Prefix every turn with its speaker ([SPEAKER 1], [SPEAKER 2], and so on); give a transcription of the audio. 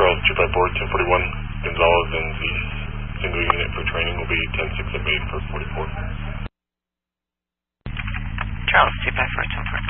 [SPEAKER 1] Charles 254, 1041, Gonzalez, and the single unit for training will be 10-6 at Maiden for 44.
[SPEAKER 2] Charles 254, 1041.